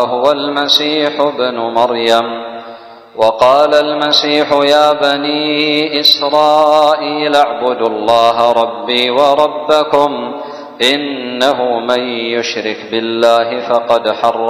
هو المسيح ابن مريم. وقال المسيح يا بني إسرائيل اعبدوا الله ربي وربكم إنه من يشرك بالله فقد حرم